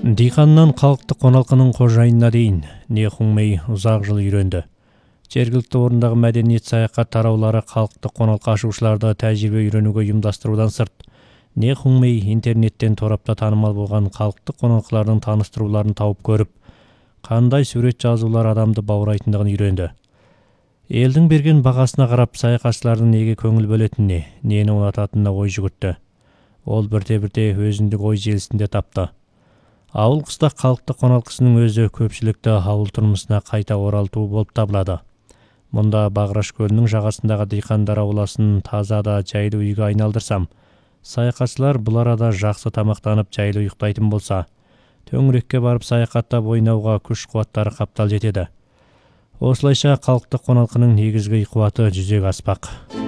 Диханнан халықтық қоналқының қожайынына дейін Не Хуңмэй ұзақ жыл үйренді. Жергілікті орындағы мәдениет саяхат тараулары халықтық қоналқы ашушыларды тәжірибе үйренуге ұйымдастырудан сырт, Не Хуңмэй интернеттен торапта танымал болған халықтық қоналқылардың таныстыруларын тауып көріп, қандай сурет жазулар адамды баурайтындығын үйренді. Елдің берген бағасына қарап саяхатшылардың неге көңіл бөлетініне, нені ұнататынына ой жүгіртті. Ол бірте-бірте өзіндік ой желісінде тапты. Ауыл қыстақ халықтық қоналқысының өзі көпшілікті ауыл тұрмысына қайта оралтуы болып табылады. Мұнда Бағраш көлінің жағасындағы диқандар ауласын таза да жайлы үйге айналдырсам, саяхатшылар бұл арада жақсы тамақтанып жайлы ұйықтайтын болса, төңірекке барып саяхаттап ойнауға күш-қуаттары қаптал жетеді. Осылайша халықтық қоналқының негізгі қуаты жүзеге аспақ.